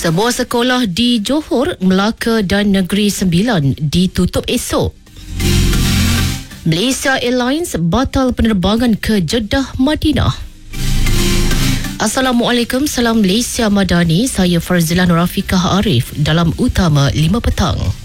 Sebuah sekolah di Johor, Melaka dan Negeri Sembilan ditutup esok. Malaysia Airlines batal penerbangan ke Jeddah, Madinah. Assalamualaikum, salam Malaysia Madani. Saya Farzila Nurafikah Arif dalam Utama 5 Petang.